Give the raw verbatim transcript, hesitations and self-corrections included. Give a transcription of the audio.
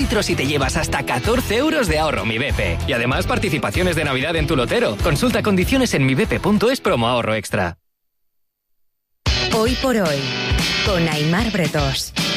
litros y te llevas hasta catorce euros de ahorro Mi B P. Y además participaciones de Navidad en tu lotero. Consulta condiciones en mibp punto es promo ahorro extra. Hoy por hoy, con Aimar Bretós.